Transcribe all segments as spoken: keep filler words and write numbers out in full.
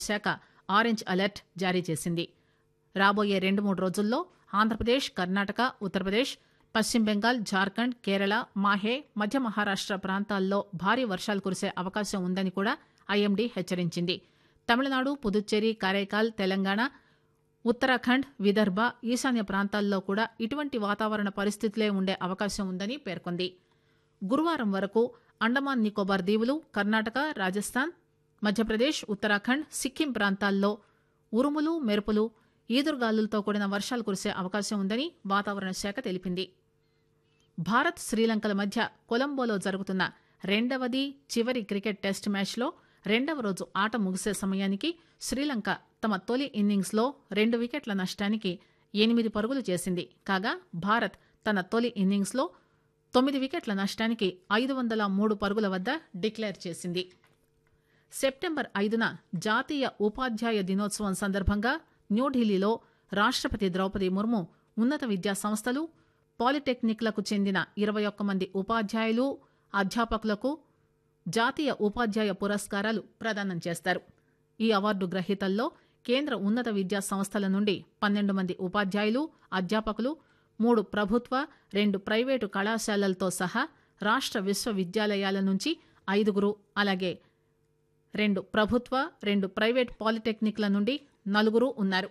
శాఖ orange alert జారీ చేసింది. రాబోయే రెండు మూడు రోజుల్లో ఆంధ్రప్రదేశ్, కర్ణాటక, ఉత్తరప్రదేశ్, పశ్చిమ బెంగాల్, జార్ఖండ్, కేరళ, మాహే, మధ్య మహారాష్ట ప్రాంతాల్లో భారీ వర్షాలు కురిసే అవకాశం ఉందని కూడా ఐఎండీ హెచ్చరించింది. తమిళనాడు, పుదుచ్చేరి, కరైకాల్, తెలంగాణ, ఉత్తరాఖండ్, విదర్భ, ఈశాన్య ప్రాంతాల్లో కూడా ఇటువంటి వాతావరణ పరిస్థితులే ఉండే అవకాశం ఉందని పేర్కొంది. గురువారం వరకు అండమాన్ నికోబార్ దీవులు, కర్ణాటక, రాజస్థాన్, మధ్యప్రదేశ్, ఉత్తరాఖండ్, సిక్కిం ప్రాంతాల్లో ఉరుములు, మెరుపులు, ఈదురుగాలులతో కూడిన వర్షాలు కురిసే అవకాశం ఉందని వాతావరణ శాఖ తెలిపింది. భారత్, శ్రీలంకల మధ్య కొలంబోలో జరుగుతున్న రెండవది, చివరి క్రికెట్ టెస్ట్ మ్యాచ్లో రెండవ రోజు ఆట ముగిసే సమయానికి శ్రీలంక తమ తొలి ఇన్నింగ్స్లో రెండు వికెట్ల నష్టానికి ఎనిమిది పరుగులు చేసింది. కాగా భారత్ తన తొలి ఇన్నింగ్స్లో తొమ్మిది వికెట్ల నష్టానికి ఐదు వందల మూడు పరుగుల వద్ద డిక్లేర్ చేసింది. సెప్టెంబర్ ఐదున జాతీయ ఉపాధ్యాయ దినోత్సవం సందర్భంగా న్యూఢిల్లీలో రాష్టపతి ద్రౌపది ముర్ము ఉన్నత విద్యా సంస్థలు, పాలిటెక్నిక్లకు చెందిన ఇరవై ఒక్క మంది ఉపాధ్యాయులు, అధ్యాపకులకు జాతీయ ఉపాధ్యాయ పురస్కారాలు ప్రదానం చేస్తారు. ఈ అవార్డు గ్రహీతల్లో కేంద్ర ఉన్నత విద్యా సంస్థల నుండి పన్నెండు మంది ఉపాధ్యాయులు, అధ్యాపకులు, మూడు ప్రభుత్వ, రెండు ప్రైవేటు కళాశాలలతో సహా రాష్ట్ర విశ్వవిద్యాలయాల నుంచి ఐదుగురు, అలాగే రెండు ప్రభుత్వ, రెండు ప్రైవేట్ పాలిటెక్నిక్ల నుండి నలుగురు ఉన్నారు.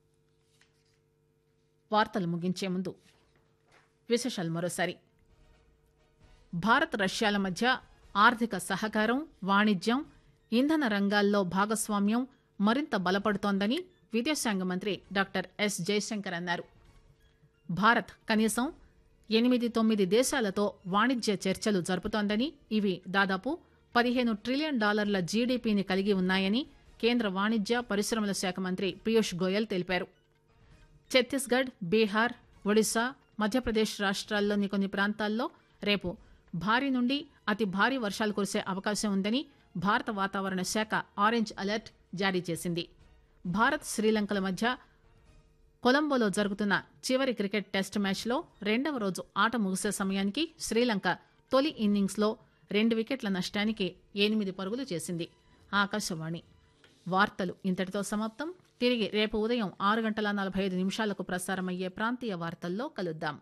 వార్తలు ముగించే ముందు విశేషాలు మరోసారి. భారత్, రష్యాల మధ్య ఆర్థిక సహకారం, వాణిజ్యం, ఇంధన రంగాల్లో భాగస్వామ్యం మరింత బలపడుతోందని విదేశాంగ మంత్రి డాక్టర్ ఎస్ జయశంకర్ అన్నారు. భారత్ కనీసం ఎనిమిది తొమ్మిది దేశాలతో వాణిజ్య చర్చలు జరుపుతోందని, ఇవి దాదాపు పదిహేను ట్రిలియన్ డాలర్ల జీడీపీని కలిగి ఉన్నాయని కేంద్ర వాణిజ్య, పరిశ్రమల శాఖ మంత్రి పీయూష్ గోయల్ తెలిపారు. ఛత్తీస్గఢ్, బీహార్, ఒడిశా, మధ్యప్రదేశ్ రాష్ట్రాల్లోని కొన్ని ప్రాంతాల్లో రేపు భారీ నుండి అతి భారీ వర్షాలు కురిసే అవకాశం ఉందని భారత వాతావరణ శాఖ ఆరెంజ్ అలర్ట్ జారీ చేసింది. భారత్, శ్రీలంకల మధ్య కొలంబోలో జరుగుతున్న చివరి క్రికెట్ టెస్ట్ మ్యాచ్లో రెండవ రోజు ఆట ముగిసే సమయానికి శ్రీలంక తొలి ఇన్నింగ్స్లో రెండు వికెట్ల నష్టానికి ఎనిమిది పరుగులు చేసింది. ఆకాశవాణి వార్తలు ఇంతటితో సమాప్తం. తిరిగి రేపు ఉదయం ఆరు గంటల నలభై ఐదు నిమిషాలకు ప్రసారమయ్యే ప్రాంతీయ వార్తల్లో కలుద్దాం.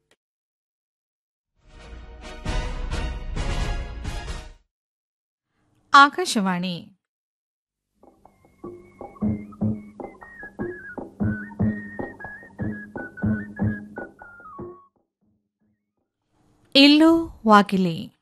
ఆకాశవాణి ఇల్లు వాకిలి